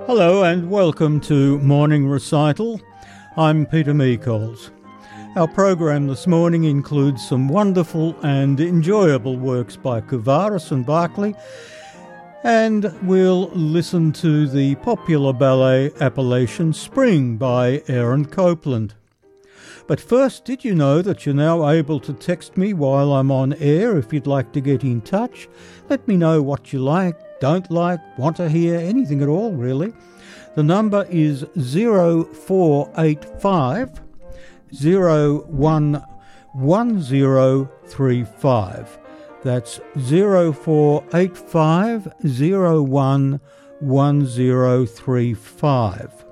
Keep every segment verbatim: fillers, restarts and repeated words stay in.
Hello and welcome to Morning Recital. I'm Peter Meekols. Our program this morning includes some wonderful and enjoyable works by Kouvaras and Barclay, and we'll listen to the popular ballet Appalachian Spring by Aaron Copland. But first, did you know that you're now able to text me while I'm on air if you'd like to get in touch? Let me know what you like, don't like, want to hear, anything at all really. The number is zero four eight five, zero one one zero three five. That's zero four eight five, zero one one zero three five.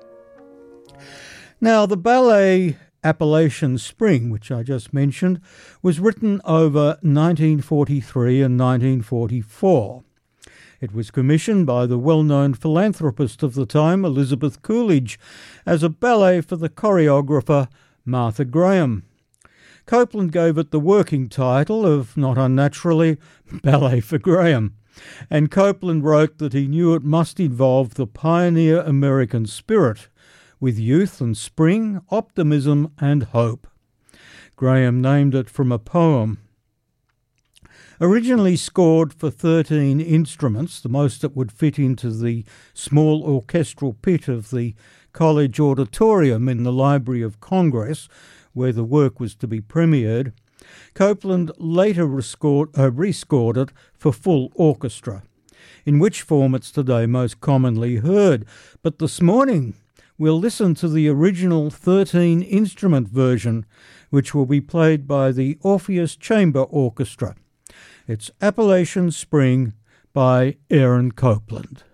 Now, the ballet Appalachian Spring, which I just mentioned, was written over nineteen forty-three and nineteen forty-four. It was commissioned by the well-known philanthropist of the time, Elizabeth Coolidge, as a ballet for the choreographer Martha Graham. Copland gave it the working title of, not unnaturally, Ballet for Graham, and Copland wrote that he knew it must involve the pioneer American spirit, with youth and spring, optimism and hope. Graham named it from a poem. Originally scored for thirteen instruments, the most that would fit into the small orchestral pit of the college auditorium in the Library of Congress, where the work was to be premiered, Copland later rescored, uh, rescored it for full orchestra, in which form it's today most commonly heard. But this morning we'll listen to the original thirteen-instrument version, which will be played by the Orpheus Chamber Orchestra. It's Appalachian Spring by Aaron Copland.